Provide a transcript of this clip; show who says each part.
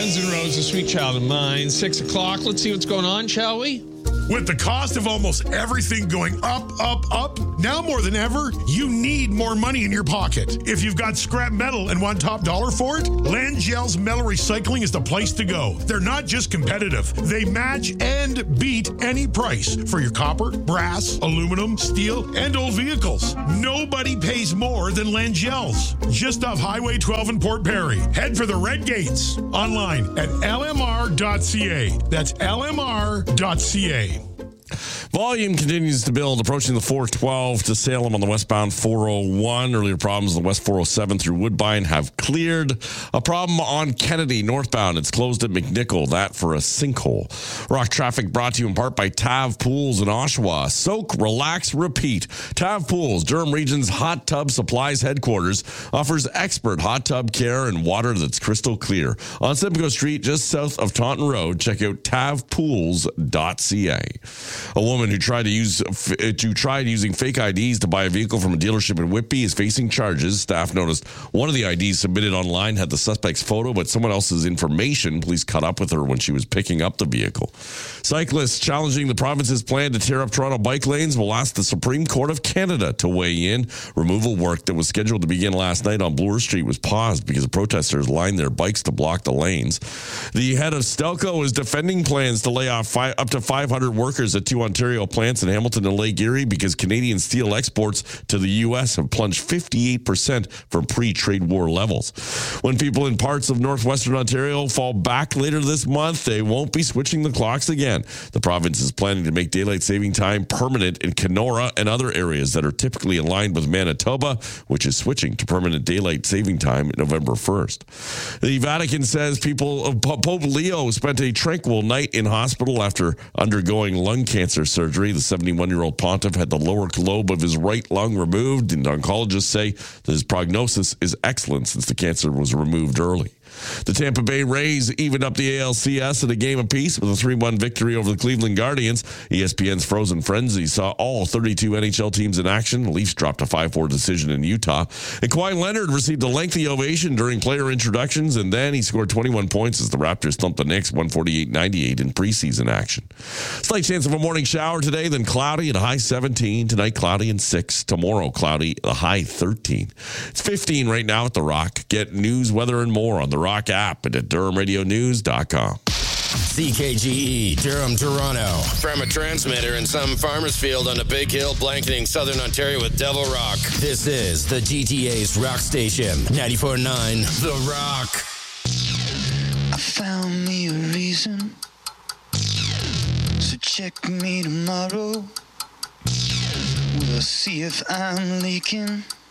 Speaker 1: Guns N' Roses, Sweet Child of Mine, 6 o'clock. Let's see what's going on, shall we?
Speaker 2: With the cost of almost everything going up, now more than ever, you need more money in your pocket. If you've got scrap metal and want top dollar for it, Landgel's Metal Recycling is the place to go. They're not just competitive. They match and beat any price for your copper, brass, aluminum, steel, and old vehicles. Nobody pays more than Landgel's. Just off Highway 12 in Port Perry. Head for the Red Gates. Online at lmr.ca. That's lmr.ca.
Speaker 3: Volume continues to build, approaching the 412 to Salem on the westbound 401. Earlier problems on the west 407 through Woodbine have cleared. A problem on Kennedy northbound. It's closed at McNichol. That for a sinkhole. Rock traffic brought to you in part by Tav Pools in Oshawa. Soak, relax, repeat. Tav Pools, Durham Region's hot tub supplies headquarters, offers expert hot tub care and water that's crystal clear. On Simcoe Street, just south of Taunton Road, check out tavpools.ca. A woman who tried using fake IDs to buy a vehicle from a dealership in Whitby is facing charges. Staff noticed one of the IDs submitted online had the suspect's photo, but someone else's information. Police caught up with her when she was picking up the vehicle. Cyclists challenging the province's plan to tear up Toronto bike lanes will ask the Supreme Court of Canada to weigh in. Removal work that was scheduled to begin last night on Bloor Street was paused because the protesters lined their bikes to block the lanes. The head of Stelco is defending plans to lay off up to 500 workers at 2 Ontario plants in Hamilton and Lake Erie because Canadian steel exports to the U.S. have plunged 58% from pre-trade war levels. When people in parts of northwestern Ontario fall back later this month, they won't be switching the clocks again. The province is planning to make daylight saving time permanent in Kenora and other areas that are typically aligned with Manitoba, which is switching to permanent daylight saving time November 1st. The Vatican says Pope Leo spent a tranquil night in hospital after undergoing lung cancer surgery. The 71-year-old pontiff had the lower lobe of his right lung removed, and oncologists say that his prognosis is excellent since the cancer was removed early. The Tampa Bay Rays evened up the ALCS at a game apiece with a 3-1 victory over the Cleveland Guardians. ESPN's Frozen Frenzy saw all 32 NHL teams in action. The Leafs dropped a 5-4 decision in Utah. And Kawhi Leonard received a lengthy ovation during player introductions, and then he scored 21 points as the Raptors thumped the Knicks 148-98 in preseason action. Slight chance of a morning shower today, then cloudy at a high 17. Tonight, cloudy and 6. Tomorrow, cloudy, a high 13. It's 15 right now at The Rock. Get news, weather, and more on The Rock app and at DurhamRadioNews.com.
Speaker 4: CKGE, Durham, Toronto. From a transmitter in some farmer's field on a big hill blanketing southern Ontario with Devil Rock. This is the GTA's rock station, 94.9 The Rock.
Speaker 5: I found me a reason, so check me tomorrow. We'll see if I'm leaking.